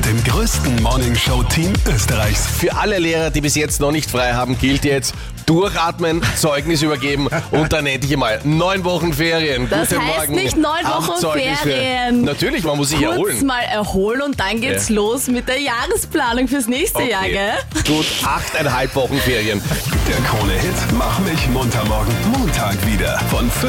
dem größten Morningshow-Team Österreichs. Für alle Lehrer, die bis jetzt noch nicht frei haben, gilt jetzt durchatmen, Zeugnis übergeben und dann endlich mal 9 Wochen Ferien. Das Guten heißt Morgen. nicht 9 Wochen Zeugnis Ferien. Natürlich, man muss sich Kurz erholen. mal erholen und dann geht's los mit der Jahresplanung fürs nächste Jahr, gell? Gut, 8,5 Wochen Ferien. Der Krone-Hit Mach mich munter morgen Montag wieder von 5